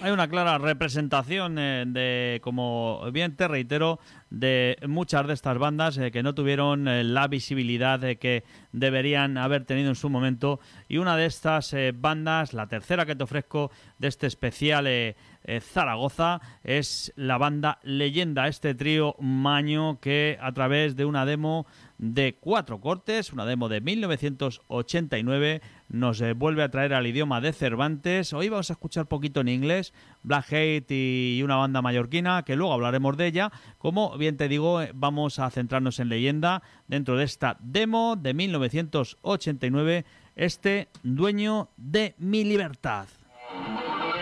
hay una clara representación como bien te reitero, de muchas de estas bandas que no tuvieron la visibilidad que deberían haber tenido en su momento. Y una de estas bandas, la tercera que te ofrezco de este especial Zaragoza, es la banda Leyenda, este trío maño que a través de una demo de 4 cortes, una demo de 1989, nos vuelve a traer al idioma de Cervantes. Hoy vamos a escuchar poquito en inglés, Black Hate y una banda mallorquina, que luego hablaremos de ella. Como bien te digo, vamos a centrarnos en Leyenda dentro de esta demo de 1989, este Dueño de mi libertad.